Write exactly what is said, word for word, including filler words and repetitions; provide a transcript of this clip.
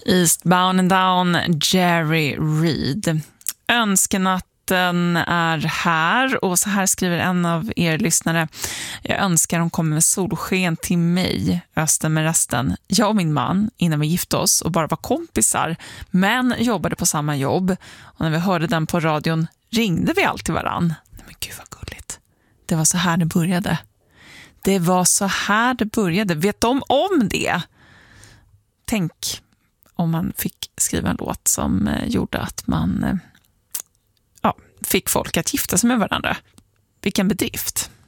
Eastbound and Down, Jerry Reed. Önskenatten är här och så här skriver en av er lyssnare. Jag önskar de kommer med solsken till mig, Östen med resten. Jag och min man, innan vi gifte oss och bara var kompisar, men jobbade på samma jobb. Och när vi hörde den på radion ringde vi alltid varann. Men gud vad gulligt. Det var så här det började. Det var så här det började. Vet de om det? Tänk om man fick skriva en låt som eh, gjorde att man eh, ja, fick folk att gifta sig med varandra. Vilken bedrift.